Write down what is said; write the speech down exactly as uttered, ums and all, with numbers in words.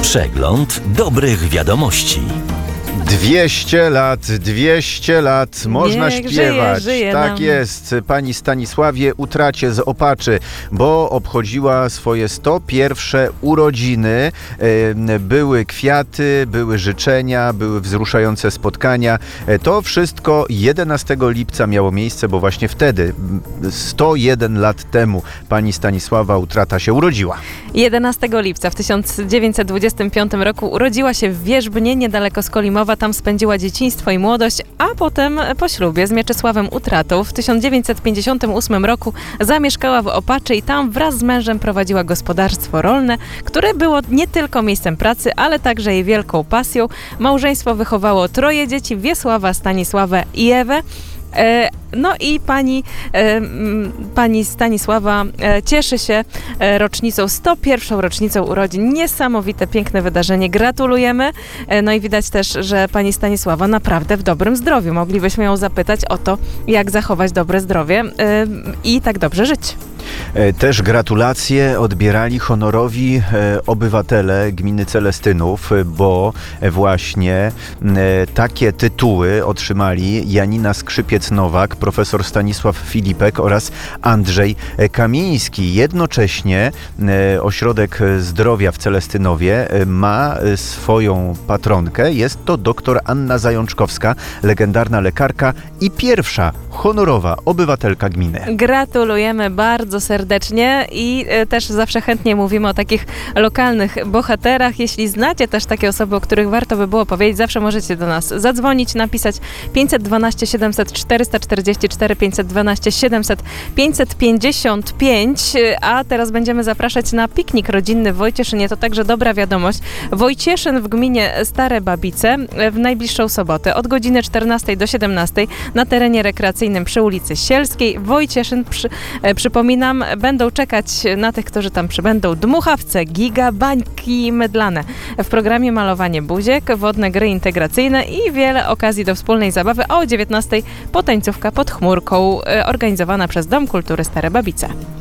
Przegląd dobrych wiadomości. dwieście lat, dwieście lat, można Niech śpiewać. żyje, żyje tak nam. jest, pani Stanisławie Utracie z Opaczy, bo obchodziła swoje sto pierwsze urodziny. E, Były kwiaty, były życzenia, były wzruszające spotkania. E, To wszystko jedenastego lipca miało miejsce, bo właśnie wtedy, sto jeden lat temu, pani Stanisława Utrata się urodziła. jedenastego lipca w tysiąc dziewięćset dwudziestym piątym roku urodziła się w Wierzbnie, niedaleko Skolimowa. Tam spędziła dzieciństwo i młodość, a potem po ślubie z Mieczysławem Utratą w tysiąc dziewięćset pięćdziesiątym ósmym roku zamieszkała w Opaczy i tam wraz z mężem prowadziła gospodarstwo rolne, które było nie tylko miejscem pracy, ale także jej wielką pasją. Małżeństwo wychowało troje dzieci: Wiesława, Stanisławę i Ewę. E, No i pani, e, m, pani Stanisława e, cieszy się e, rocznicą, sto pierwszą rocznicą urodzin. Niesamowite, piękne wydarzenie. Gratulujemy. E, No i widać też, że pani Stanisława naprawdę w dobrym zdrowiu. Moglibyśmy ją zapytać o to, jak zachować dobre zdrowie e, i tak dobrze żyć. E, Też gratulacje odbierali honorowi e, obywatele gminy Celestynów, e, bo właśnie e, takie tytuły otrzymali Janina Skrzypiec-Nowak, profesor Stanisław Filipek oraz Andrzej Kamiński. Jednocześnie e, Ośrodek Zdrowia w Celestynowie e, ma e, swoją patronkę. Jest to doktor Anna Zajączkowska, legendarna lekarka i pierwsza honorowa obywatelka gminy. Gratulujemy bardzo serdecznie i e, też zawsze chętnie mówimy o takich lokalnych bohaterach. Jeśli znacie też takie osoby, o których warto by było powiedzieć, zawsze możecie do nas zadzwonić, napisać pięćset dwanaście siedemset czterysta czterdzieści cztery, pięćset dwanaście siedemset pięćset pięćdziesiąt pięć, a teraz będziemy zapraszać na piknik rodzinny w Wojcieszynie. To także dobra wiadomość. Wojcieszyn w gminie Stare Babice w najbliższą sobotę od godziny czternastej do siedemnastej na terenie rekreacyjnym przy ulicy Sielskiej. Wojcieszyn, przy, e, przypominam, będą czekać na tych, którzy tam przybędą, dmuchawce, giga, bańki mydlane. W programie malowanie buziek, wodne gry integracyjne i wiele okazji do wspólnej zabawy, a o dziewiętnastej potańcówka pod chmurką e, organizowana przez Dom Kultury Stare Babice.